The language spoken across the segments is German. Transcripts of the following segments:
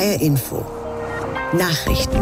HR Info. Nachrichten.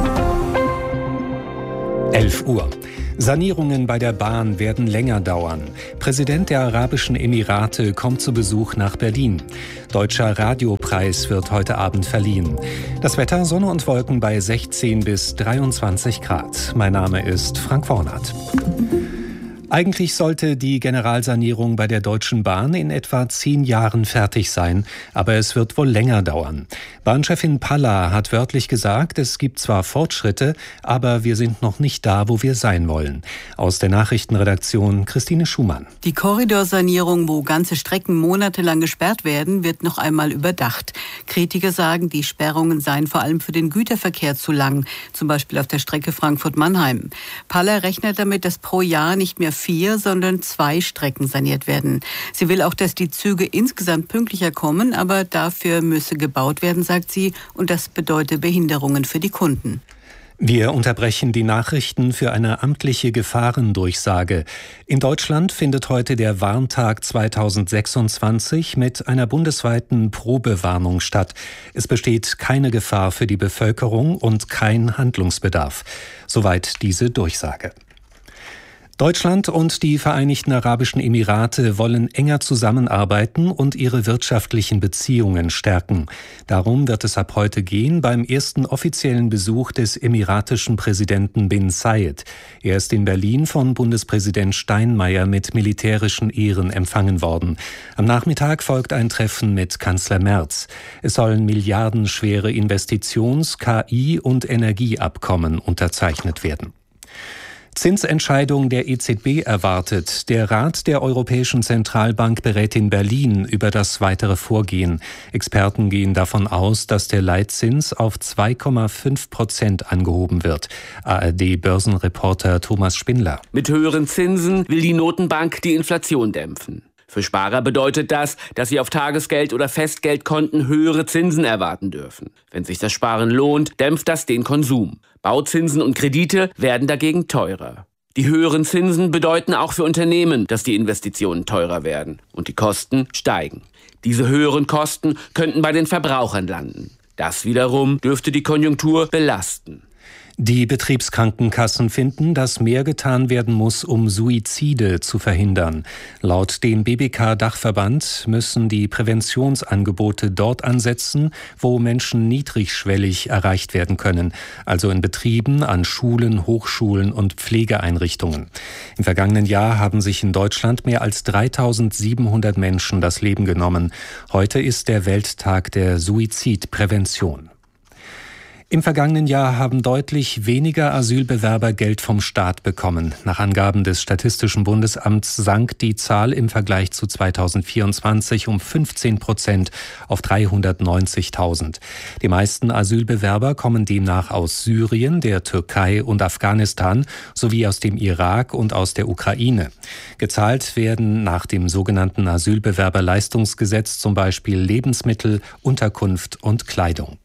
11 Uhr. Sanierungen bei der Bahn werden länger dauern. Präsident der Arabischen Emirate kommt zu Besuch nach Berlin. Deutscher Radiopreis wird heute Abend verliehen. Das Wetter: Sonne und Wolken bei 16 bis 23 Grad. Mein Name ist Frank Wornath. Eigentlich sollte die Generalsanierung bei der Deutschen Bahn in etwa 10 Jahren fertig sein, aber es wird wohl länger dauern. Bahnchefin Palla hat wörtlich gesagt, es gibt zwar Fortschritte, aber wir sind noch nicht da, wo wir sein wollen. Aus der Nachrichtenredaktion Christine Schumann. Die Korridorsanierung, wo ganze Strecken monatelang gesperrt werden, wird noch einmal überdacht. Kritiker sagen, die Sperrungen seien vor allem für den Güterverkehr zu lang, zum Beispiel auf der Strecke Frankfurt-Mannheim. Palla rechnet damit, dass pro Jahr nicht mehr 4, sondern 2 Strecken saniert werden. Sie will auch, dass die Züge insgesamt pünktlicher kommen, aber dafür müsse gebaut werden, sagt sie, und das bedeutet Behinderungen für die Kunden. Wir unterbrechen die Nachrichten für eine amtliche Gefahrendurchsage. In Deutschland findet heute der Warntag 2026 mit einer bundesweiten Probewarnung statt. Es besteht keine Gefahr für die Bevölkerung und kein Handlungsbedarf. Soweit diese Durchsage. Deutschland und die Vereinigten Arabischen Emirate wollen enger zusammenarbeiten und ihre wirtschaftlichen Beziehungen stärken. Darum wird es ab heute gehen beim ersten offiziellen Besuch des emiratischen Präsidenten bin Zayed. Er ist in Berlin von Bundespräsident Steinmeier mit militärischen Ehren empfangen worden. Am Nachmittag folgt ein Treffen mit Kanzler Merz. Es sollen milliardenschwere Investitions-, KI- und Energieabkommen unterzeichnet werden. Zinsentscheidung der EZB erwartet. Der Rat der Europäischen Zentralbank berät in Berlin über das weitere Vorgehen. Experten gehen davon aus, dass der Leitzins auf 2,5% angehoben wird. ARD-Börsenreporter Thomas Spindler. Mit höheren Zinsen will die Notenbank die Inflation dämpfen. Für Sparer bedeutet das, dass sie auf Tagesgeld- oder Festgeldkonten höhere Zinsen erwarten dürfen. Wenn sich das Sparen lohnt, dämpft das den Konsum. Bauzinsen und Kredite werden dagegen teurer. Die höheren Zinsen bedeuten auch für Unternehmen, dass die Investitionen teurer werden und die Kosten steigen. Diese höheren Kosten könnten bei den Verbrauchern landen. Das wiederum dürfte die Konjunktur belasten. Die Betriebskrankenkassen finden, dass mehr getan werden muss, um Suizide zu verhindern. Laut dem BBK-Dachverband müssen die Präventionsangebote dort ansetzen, wo Menschen niedrigschwellig erreicht werden können, also in Betrieben, an Schulen, Hochschulen und Pflegeeinrichtungen. Im vergangenen Jahr haben sich in Deutschland mehr als 3.700 Menschen das Leben genommen. Heute ist der Welttag der Suizidprävention. Im vergangenen Jahr haben deutlich weniger Asylbewerber Geld vom Staat bekommen. Nach Angaben des Statistischen Bundesamts sank die Zahl im Vergleich zu 2024 um 15% auf 390.000. Die meisten Asylbewerber kommen demnach aus Syrien, der Türkei und Afghanistan sowie aus dem Irak und aus der Ukraine. Gezahlt werden nach dem sogenannten Asylbewerberleistungsgesetz zum Beispiel Lebensmittel, Unterkunft und Kleidung.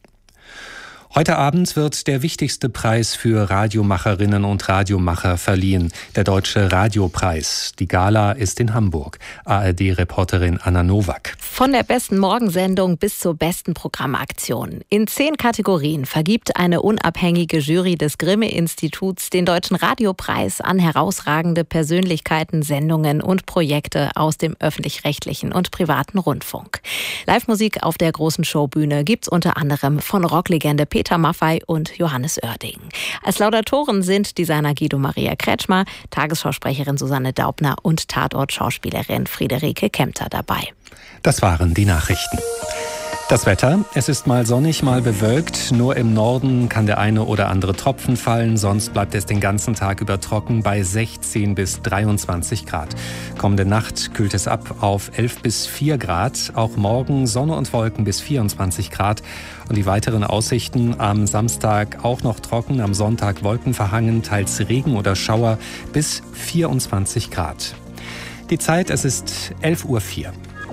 Heute Abend wird der wichtigste Preis für Radiomacherinnen und Radiomacher verliehen, der Deutsche Radiopreis. Die Gala ist in Hamburg. ARD-Reporterin Anna Nowak. Von der besten Morgensendung bis zur besten Programmaktion. In 10 Kategorien vergibt eine unabhängige Jury des Grimme-Instituts den Deutschen Radiopreis an herausragende Persönlichkeiten, Sendungen und Projekte aus dem öffentlich-rechtlichen und privaten Rundfunk. Live-Musik auf der großen Showbühne gibt's unter anderem von Rocklegende Peter Maffay und Johannes Oerding. Als Laudatoren sind Designer Guido Maria Kretschmer, Tagesschausprecherin Susanne Daubner und Tatort-Schauspielerin Friederike Kempter dabei. Das waren die Nachrichten. Das Wetter: Es ist mal sonnig, mal bewölkt. Nur im Norden kann der eine oder andere Tropfen fallen. Sonst bleibt es den ganzen Tag über trocken bei 16 bis 23 Grad. Kommende Nacht kühlt es ab auf 11 bis 4 Grad. Auch morgen Sonne und Wolken bis 24 Grad. Und die weiteren Aussichten: am Samstag auch noch trocken, am Sonntag wolkenverhangen, teils Regen oder Schauer bis 24 Grad. Die Zeit: es ist 11:04 Uhr.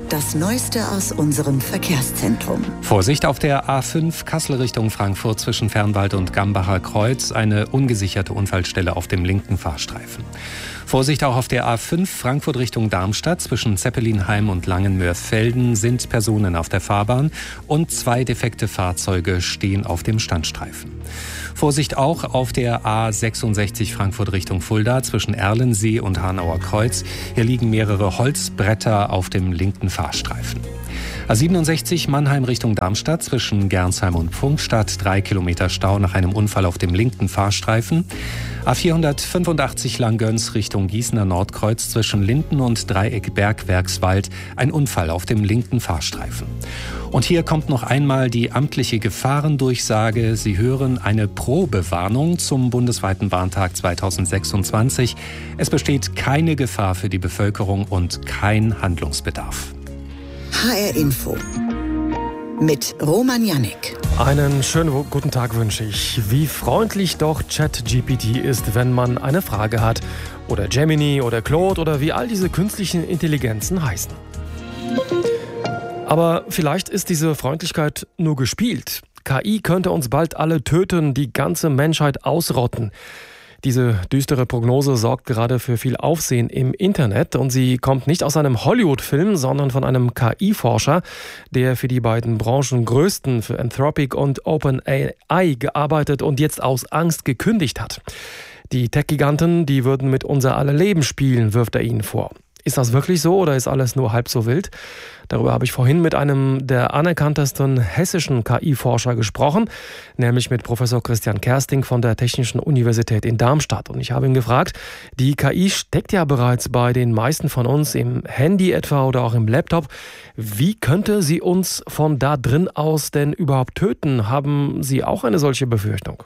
Das Neueste aus unserem Verkehrszentrum. Vorsicht auf der A5 Kassel Richtung Frankfurt zwischen Fernwald und Gambacher Kreuz. Eine ungesicherte Unfallstelle auf dem linken Fahrstreifen. Vorsicht auch auf der A5 Frankfurt Richtung Darmstadt. Zwischen Zeppelinheim und Langenmörfelden sind Personen auf der Fahrbahn und 2 defekte Fahrzeuge stehen auf dem Standstreifen. Vorsicht auch auf der A66 Frankfurt Richtung Fulda zwischen Erlensee und Hanauer Kreuz. Hier liegen mehrere Holzbretter auf dem linken Fahrstreifen. A67 Mannheim Richtung Darmstadt zwischen Gernsheim und Pfungstadt 3 Kilometer Stau nach einem Unfall auf dem linken Fahrstreifen. A485 Langgöns Richtung Gießener Nordkreuz zwischen Linden und Dreieck Bergwerkswald ein Unfall auf dem linken Fahrstreifen. Und hier kommt noch einmal die amtliche Gefahrendurchsage. Sie hören eine Probewarnung zum bundesweiten Warntag 2026. Es besteht keine Gefahr für die Bevölkerung und kein Handlungsbedarf. HR Info mit Roman Jannik. Einen schönen guten Tag wünsche ich. Wie freundlich doch ChatGPT ist, wenn man eine Frage hat. Oder Gemini oder Claude oder wie all diese künstlichen Intelligenzen heißen. Aber vielleicht ist diese Freundlichkeit nur gespielt. KI könnte uns bald alle töten, die ganze Menschheit ausrotten. Diese düstere Prognose sorgt gerade für viel Aufsehen im Internet und sie kommt nicht aus einem Hollywood-Film, sondern von einem KI-Forscher, der für die beiden Branchengrößten, für Anthropic und OpenAI gearbeitet und jetzt aus Angst gekündigt hat. Die Tech-Giganten, die würden mit unser aller Leben spielen, wirft er ihnen vor. Ist das wirklich so oder ist alles nur halb so wild? Darüber habe ich vorhin mit einem der anerkanntesten hessischen KI-Forscher gesprochen, nämlich mit Professor Christian Kersting von der Technischen Universität in Darmstadt. Und ich habe ihn gefragt, die KI steckt ja bereits bei den meisten von uns im Handy etwa oder auch im Laptop. Wie könnte sie uns von da drin aus denn überhaupt töten? Haben Sie auch eine solche Befürchtung?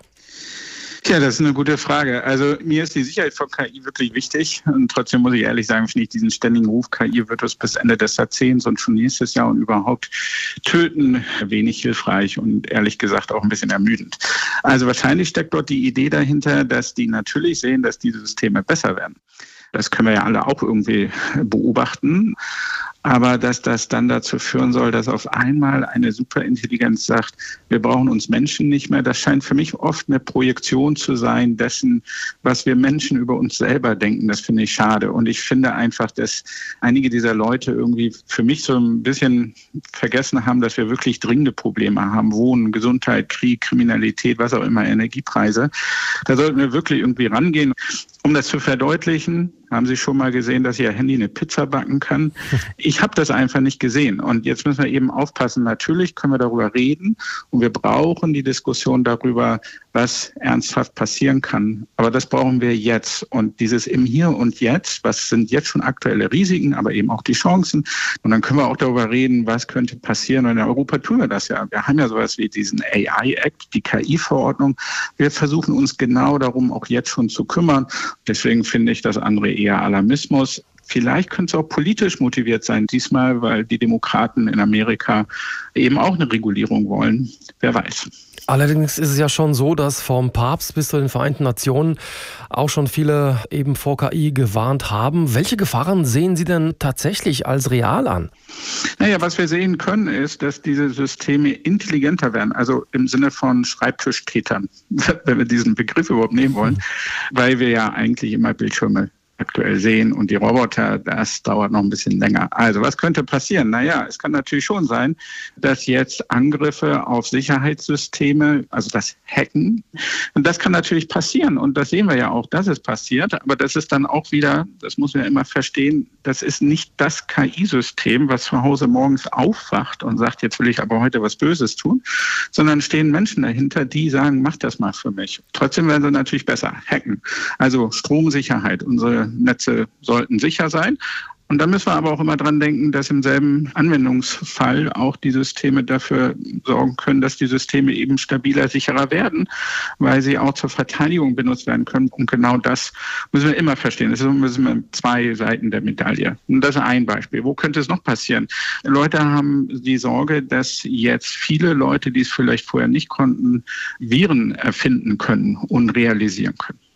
Ja, das ist eine gute Frage. Also mir ist die Sicherheit von KI wirklich wichtig. Und trotzdem muss ich ehrlich sagen, finde ich diesen ständigen Ruf, KI wird uns bis Ende des Jahrzehnts und schon nächstes Jahr und überhaupt töten, wenig hilfreich und ehrlich gesagt auch ein bisschen ermüdend. Also wahrscheinlich steckt dort die Idee dahinter, dass die natürlich sehen, dass diese Systeme besser werden. Das können wir ja alle auch irgendwie beobachten. Aber dass das dann dazu führen soll, dass auf einmal eine Superintelligenz sagt, wir brauchen uns Menschen nicht mehr, das scheint für mich oft eine Projektion zu sein dessen, was wir Menschen über uns selber denken. Das finde ich schade. Und ich finde einfach, dass einige dieser Leute irgendwie für mich so ein bisschen vergessen haben, dass wir wirklich dringende Probleme haben. Wohnen, Gesundheit, Krieg, Kriminalität, was auch immer, Energiepreise. Da sollten wir wirklich irgendwie rangehen. Um das zu verdeutlichen, haben Sie schon mal gesehen, dass Ihr Handy eine Pizza backen kann? Ich habe das einfach nicht gesehen. Und jetzt müssen wir eben aufpassen. Natürlich können wir darüber reden und wir brauchen die Diskussion darüber, was ernsthaft passieren kann. Aber das brauchen wir jetzt. Und dieses im Hier und Jetzt, was sind jetzt schon aktuelle Risiken, aber eben auch die Chancen. Und dann können wir auch darüber reden, was könnte passieren. Und in Europa tun wir das ja. Wir haben ja sowas wie diesen AI-Act, die KI-Verordnung. Wir versuchen uns genau darum auch jetzt schon zu kümmern. Deswegen finde ich das andere eher Alarmismus. Vielleicht könnte es auch politisch motiviert sein diesmal, weil die Demokraten in Amerika eben auch eine Regulierung wollen. Wer weiß. Allerdings ist es ja schon so, dass vom Papst bis zu den Vereinten Nationen auch schon viele eben vor KI gewarnt haben. Welche Gefahren sehen Sie denn tatsächlich als real an? Naja, was wir sehen können, ist, dass diese Systeme intelligenter werden, also im Sinne von Schreibtischtätern, wenn wir diesen Begriff überhaupt nehmen wollen, weil wir ja eigentlich immer Bildschirme aktuell sehen und die Roboter, das dauert noch ein bisschen länger. Also was könnte passieren? Naja, es kann natürlich schon sein, dass jetzt Angriffe auf Sicherheitssysteme, also das Hacken, und das kann natürlich passieren und das sehen wir ja auch, dass es passiert, aber das ist dann auch wieder, das muss man ja immer verstehen, das ist nicht das KI-System, was zu Hause morgens aufwacht und sagt, jetzt will ich aber heute was Böses tun, sondern stehen Menschen dahinter, die sagen, mach das mal für mich. Trotzdem werden sie natürlich besser hacken. Also Stromsicherheit, unsere Netze sollten sicher sein. Und da müssen wir aber auch immer dran denken, dass im selben Anwendungsfall auch die Systeme dafür sorgen können, dass die Systeme eben stabiler, sicherer werden, weil sie auch zur Verteidigung benutzt werden können. Und genau das müssen wir immer verstehen. Das sind zwei Seiten der Medaille. Und das ist ein Beispiel. Wo könnte es noch passieren? Leute haben die Sorge, dass jetzt viele Leute, die es vielleicht vorher nicht konnten, Viren erfinden können und realisieren können.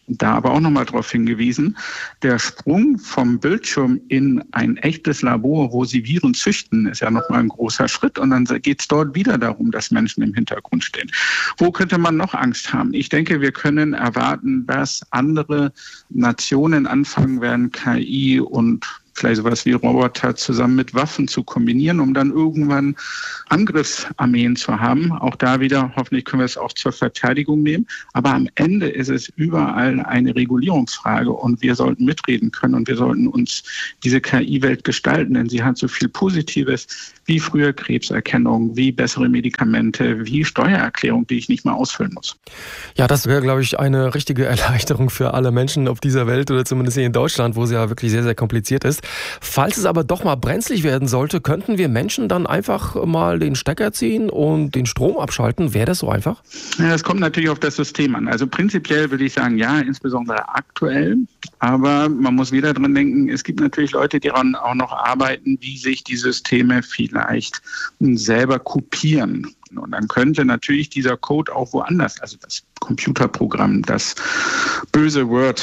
Da aber auch nochmal darauf hingewiesen, der Sprung vom Bildschirm in ein echtes Labor, wo sie Viren züchten, ist ja nochmal ein großer Schritt. Und dann geht es dort wieder darum, dass Menschen im Hintergrund stehen. Wo könnte man noch Angst haben? Ich denke, wir können erwarten, dass andere Nationen anfangen werden, KI und vielleicht sowas wie Roboter zusammen mit Waffen zu kombinieren, um dann irgendwann Angriffsarmeen zu haben. Auch da wieder, hoffentlich können wir es auch zur Verteidigung nehmen. Aber am Ende ist es überall eine Regulierungsfrage und wir sollten mitreden können und wir sollten uns diese KI-Welt gestalten, denn sie hat so viel Positives wie früher Krebserkennung, wie bessere Medikamente, wie Steuererklärung, die ich nicht mal ausfüllen muss. Ja, das wäre, glaube ich, eine richtige Erleichterung für alle Menschen auf dieser Welt oder zumindest hier in Deutschland, wo es ja wirklich sehr, sehr kompliziert ist. Falls es aber doch mal brenzlig werden sollte, könnten wir Menschen dann einfach mal den Stecker ziehen und den Strom abschalten? Wäre das so einfach? Ja, das kommt natürlich auf das System an. Also prinzipiell würde ich sagen, ja, insbesondere aktuell. Aber man muss wieder dran denken, es gibt natürlich Leute, die daran auch noch arbeiten, wie sich die Systeme vielleicht selber kopieren. Und dann könnte natürlich dieser Code auch woanders, also das Computerprogramm, das böse Word,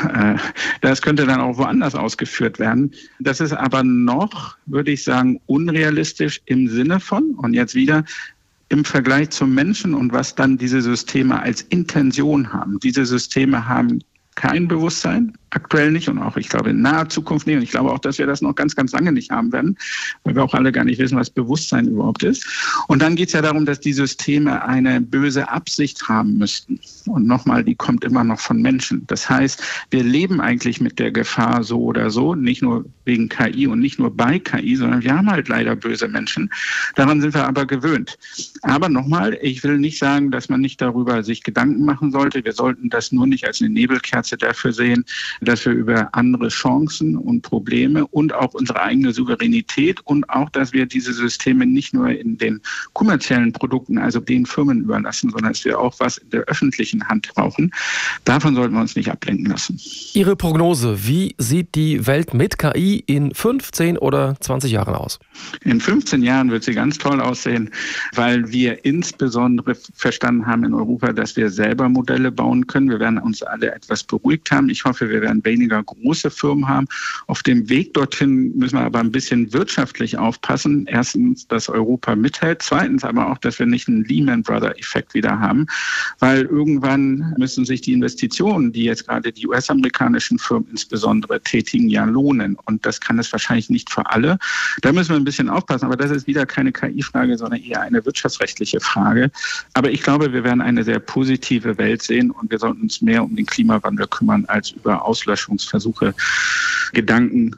das könnte dann auch woanders ausgeführt werden. Das ist aber noch, würde ich sagen, unrealistisch im Sinne von, und jetzt wieder, im Vergleich zum Menschen und was dann diese Systeme als Intention haben. Diese Systeme haben kein Bewusstsein, aktuell nicht und auch, ich glaube, in naher Zukunft nicht. Und ich glaube auch, dass wir das noch ganz, ganz lange nicht haben werden, weil wir auch alle gar nicht wissen, was Bewusstsein überhaupt ist. Und dann geht es ja darum, dass die Systeme eine böse Absicht haben müssten. Und nochmal, die kommt immer noch von Menschen. Das heißt, wir leben eigentlich mit der Gefahr so oder so, nicht nur wegen KI und nicht nur bei KI, sondern wir haben halt leider böse Menschen. Daran sind wir aber gewöhnt. Aber nochmal, ich will nicht sagen, dass man nicht darüber sich Gedanken machen sollte. Wir sollten das nur nicht als eine Nebelkerze dafür sehen, dass wir über andere Chancen und Probleme und auch unsere eigene Souveränität und auch, dass wir diese Systeme nicht nur in den kommerziellen Produkten, also den Firmen überlassen, sondern dass wir auch was in der öffentlichen Hand brauchen. Davon sollten wir uns nicht ablenken lassen. Ihre Prognose, wie sieht die Welt mit KI in 15 oder 20 Jahren aus? In 15 Jahren wird sie ganz toll aussehen, weil wir insbesondere verstanden haben in Europa, dass wir selber Modelle bauen können. Wir werden uns alle etwas beruhigt haben. Ich hoffe, wir werden weniger große Firmen haben. Auf dem Weg dorthin müssen wir aber ein bisschen wirtschaftlich aufpassen. Erstens, dass Europa mithält. Zweitens aber auch, dass wir nicht einen Lehman Brothers-Effekt wieder haben, weil irgendwann müssen sich die Investitionen, die jetzt gerade die US-amerikanischen Firmen insbesondere tätigen, ja lohnen. Und das kann es wahrscheinlich nicht für alle. Da müssen wir ein bisschen aufpassen. Aber das ist wieder keine KI-Frage, sondern eher eine wirtschaftsrechtliche Frage. Aber ich glaube, wir werden eine sehr positive Welt sehen und wir sollten uns mehr um den Klimawandel kümmern als über Auslöschungsversuche, Gedanken,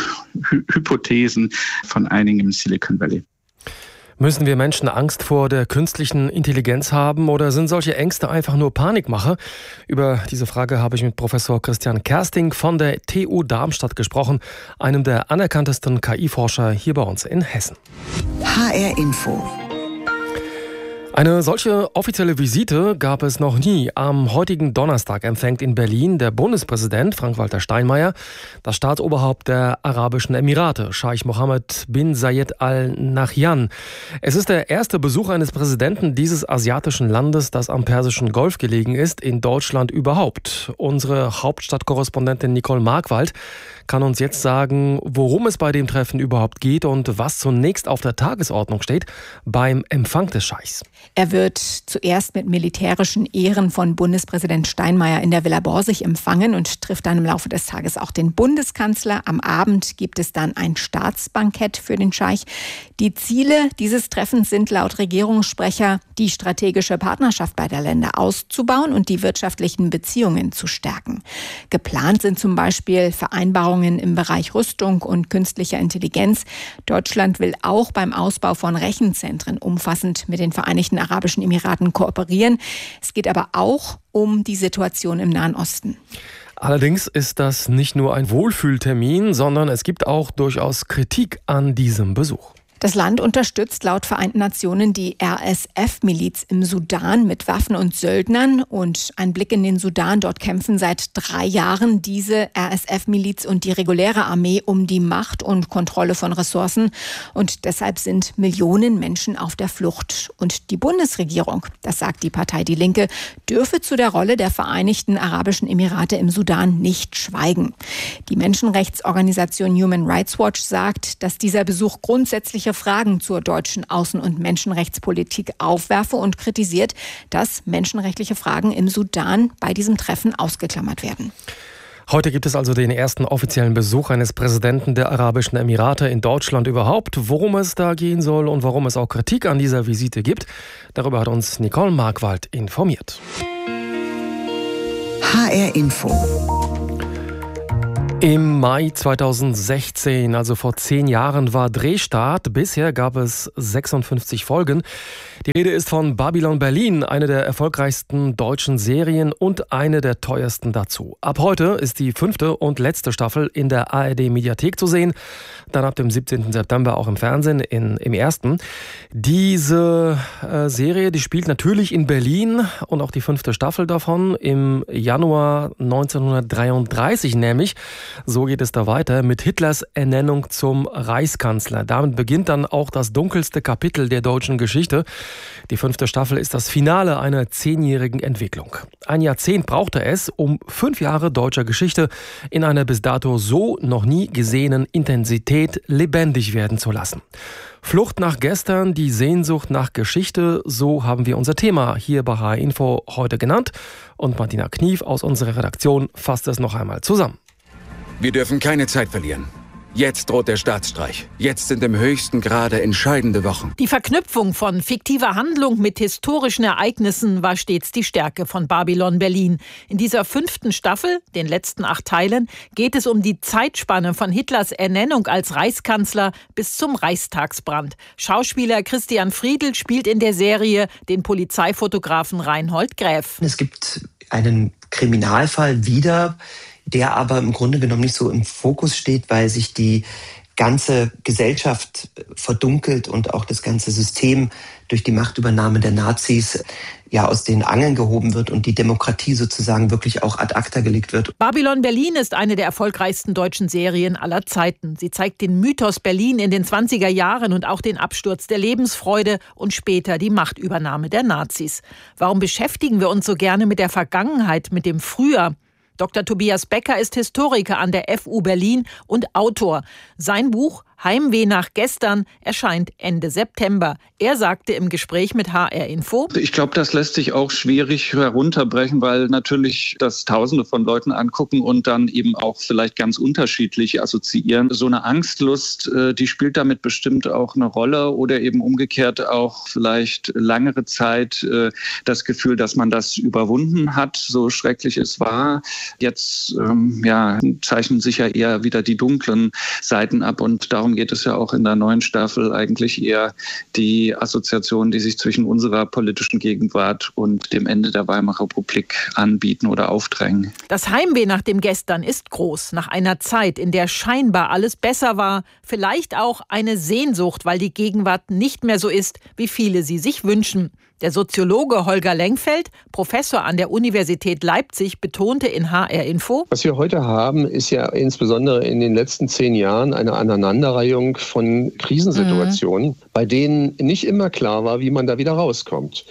Hypothesen von einigen im Silicon Valley. Müssen wir Menschen Angst vor der künstlichen Intelligenz haben oder sind solche Ängste einfach nur Panikmache? Über diese Frage habe ich mit Professor Christian Kersting von der TU Darmstadt gesprochen, einem der anerkanntesten KI-Forscher hier bei uns in Hessen. HR Info. Eine solche offizielle Visite gab es noch nie. Am heutigen Donnerstag empfängt in Berlin der Bundespräsident Frank-Walter Steinmeier das Staatsoberhaupt der Arabischen Emirate, Scheich Mohammed bin Zayed Al Nahyan. Es ist der erste Besuch eines Präsidenten dieses asiatischen Landes, das am Persischen Golf gelegen ist, in Deutschland überhaupt. Unsere Hauptstadtkorrespondentin Nicole Markwald kann uns jetzt sagen, worum es bei dem Treffen überhaupt geht und was zunächst auf der Tagesordnung steht beim Empfang des Scheichs. Er wird zuerst mit militärischen Ehren von Bundespräsident Steinmeier in der Villa Borsig empfangen und trifft dann im Laufe des Tages auch den Bundeskanzler. Am Abend gibt es dann ein Staatsbankett für den Scheich. Die Ziele dieses Treffens sind laut Regierungssprecher, die strategische Partnerschaft beider Länder auszubauen und die wirtschaftlichen Beziehungen zu stärken. Geplant sind zum Beispiel Vereinbarungen im Bereich Rüstung und künstlicher Intelligenz. Deutschland will auch beim Ausbau von Rechenzentren umfassend mit den Vereinigten Arabischen Emiraten kooperieren. Es geht aber auch um die Situation im Nahen Osten. Allerdings ist das nicht nur ein Wohlfühltermin, sondern es gibt auch durchaus Kritik an diesem Besuch. Das Land unterstützt laut Vereinten Nationen die RSF-Miliz im Sudan mit Waffen und Söldnern. Und ein Blick in den Sudan, dort kämpfen seit 3 Jahren diese RSF-Miliz und die reguläre Armee um die Macht und Kontrolle von Ressourcen. Und deshalb sind Millionen Menschen auf der Flucht. Und die Bundesregierung, das sagt die Partei Die Linke, dürfe zu der Rolle der Vereinigten Arabischen Emirate im Sudan nicht schweigen. Die Menschenrechtsorganisation Human Rights Watch sagt, dass dieser Besuch grundsätzliche Fragen zur deutschen Außen- und Menschenrechtspolitik aufwerfe und kritisiert, dass menschenrechtliche Fragen im Sudan bei diesem Treffen ausgeklammert werden. Heute gibt es also den ersten offiziellen Besuch eines Präsidenten der Arabischen Emirate in Deutschland überhaupt. Worum es da gehen soll und warum es auch Kritik an dieser Visite gibt, darüber hat uns Nicole Markwald informiert. HR Info. Im Mai 2016, also vor 10 Jahren, war Drehstart. Bisher gab es 56 Folgen. Die Rede ist von Babylon Berlin, eine der erfolgreichsten deutschen Serien und eine der teuersten dazu. Ab heute ist die 5. und letzte Staffel in der ARD-Mediathek zu sehen. Dann ab dem 17. September auch im Fernsehen, im ersten. Diese Serie, die spielt natürlich in Berlin und auch die 5. Staffel davon im Januar 1933 nämlich. So geht es da weiter mit Hitlers Ernennung zum Reichskanzler. Damit beginnt dann auch das dunkelste Kapitel der deutschen Geschichte. Die 5. Staffel ist das Finale einer 10-jährigen Entwicklung. Ein Jahrzehnt brauchte es, um 5 Jahre deutscher Geschichte in einer bis dato so noch nie gesehenen Intensität lebendig werden zu lassen. Flucht nach gestern, die Sehnsucht nach Geschichte, so haben wir unser Thema hier bei HR Info heute genannt. Und Martina Knief aus unserer Redaktion fasst es noch einmal zusammen. Wir dürfen keine Zeit verlieren. Jetzt droht der Staatsstreich. Jetzt sind im höchsten Grade entscheidende Wochen. Die Verknüpfung von fiktiver Handlung mit historischen Ereignissen war stets die Stärke von Babylon Berlin. In dieser 5. Staffel, den letzten 8 Teilen, geht es um die Zeitspanne von Hitlers Ernennung als Reichskanzler bis zum Reichstagsbrand. Schauspieler Christian Friedl spielt in der Serie den Polizeifotografen Reinhold Gräf. Es gibt einen Kriminalfall wieder, der aber im Grunde genommen nicht so im Fokus steht, weil sich die ganze Gesellschaft verdunkelt und auch das ganze System durch die Machtübernahme der Nazis aus den Angeln gehoben wird und die Demokratie sozusagen wirklich auch ad acta gelegt wird. Babylon Berlin ist eine der erfolgreichsten deutschen Serien aller Zeiten. Sie zeigt den Mythos Berlin in den 20er Jahren und auch den Absturz der Lebensfreude und später die Machtübernahme der Nazis. Warum beschäftigen wir uns so gerne mit der Vergangenheit, mit dem Früher? Dr. Tobias Becker ist Historiker an der FU Berlin und Autor. Sein Buch Heimweh nach gestern erscheint Ende September. Er sagte im Gespräch mit HR Info: Ich glaube, das lässt sich auch schwierig herunterbrechen, weil natürlich das Tausende von Leuten angucken und dann eben auch vielleicht ganz unterschiedlich assoziieren. So eine Angstlust, die spielt damit bestimmt auch eine Rolle oder eben umgekehrt auch vielleicht langere Zeit das Gefühl, dass man das überwunden hat, so schrecklich es war. Jetzt zeichnen sich ja eher wieder die dunklen Seiten ab und darum geht es ja auch in der neuen Staffel eigentlich eher die Assoziationen, die sich zwischen unserer politischen Gegenwart und dem Ende der Weimarer Republik anbieten oder aufdrängen. Das Heimweh nach dem Gestern ist groß, nach einer Zeit, in der scheinbar alles besser war, vielleicht auch eine Sehnsucht, weil die Gegenwart nicht mehr so ist, wie viele sie sich wünschen. Der Soziologe Holger Lengfeld, Professor an der Universität Leipzig, betonte in HR Info: Was wir heute haben, ist ja insbesondere in den letzten 10 Jahren eine Aneinanderreihung von Krisensituationen, bei denen nicht immer klar war, wie man da wieder rauskommt.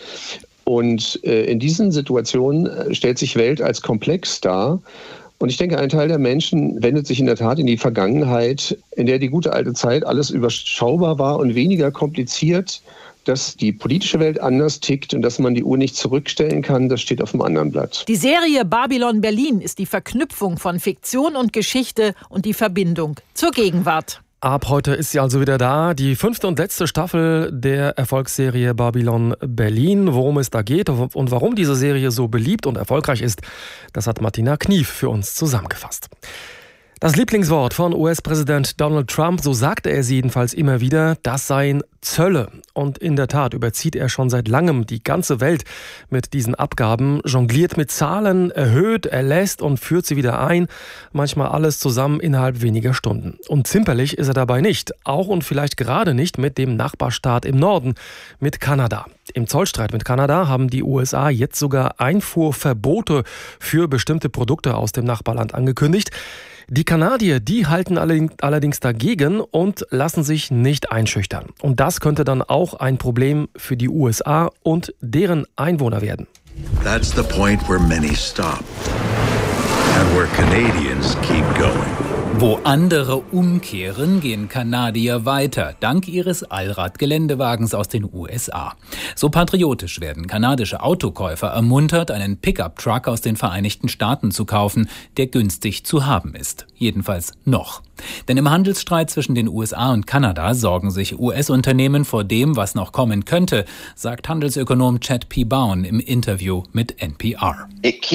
Und in diesen Situationen stellt sich Welt als komplex dar. Und ich denke, ein Teil der Menschen wendet sich in der Tat in die Vergangenheit, in der die gute alte Zeit alles überschaubar war und weniger kompliziert. Dass die politische Welt anders tickt und dass man die Uhr nicht zurückstellen kann, das steht auf dem anderen Blatt. Die Serie Babylon Berlin ist die Verknüpfung von Fiktion und Geschichte und die Verbindung zur Gegenwart. Ab heute ist sie also wieder da, die 5. und letzte Staffel der Erfolgsserie Babylon Berlin. Worum es da geht und warum diese Serie so beliebt und erfolgreich ist, das hat Martina Knief für uns zusammengefasst. Das Lieblingswort von US-Präsident Donald Trump, so sagte er sie jedenfalls immer wieder, das seien Zölle. Und in der Tat überzieht er schon seit langem die ganze Welt mit diesen Abgaben, jongliert mit Zahlen, erhöht, erlässt und führt sie wieder ein, manchmal alles zusammen innerhalb weniger Stunden. Und zimperlich ist er dabei nicht, auch und vielleicht gerade nicht mit dem Nachbarstaat im Norden, mit Kanada. Im Zollstreit mit Kanada haben die USA jetzt sogar Einfuhrverbote für bestimmte Produkte aus dem Nachbarland angekündigt. Die Kanadier, die halten allerdings dagegen und lassen sich nicht einschüchtern. Und das könnte dann auch ein Problem für die USA und deren Einwohner werden. That's the point where many stop and where Canadians keep going. Wo andere umkehren, gehen Kanadier weiter, dank ihres Allrad-Geländewagens aus den USA. So patriotisch werden kanadische Autokäufer ermuntert, einen Pickup-Truck aus den Vereinigten Staaten zu kaufen, der günstig zu haben ist. Jedenfalls noch. Denn im Handelsstreit zwischen den USA und Kanada sorgen sich US-Unternehmen vor dem, was noch kommen könnte, sagt Handelsökonom Chad P. Bown im Interview mit NPR.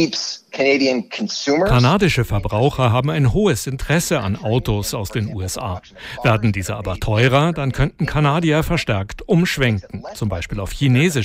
Kanadische Verbraucher haben ein hohes Interesse an Autos aus den USA. Werden diese aber teurer, dann könnten Kanadier verstärkt umschwenken, zum Beispiel auf chinesische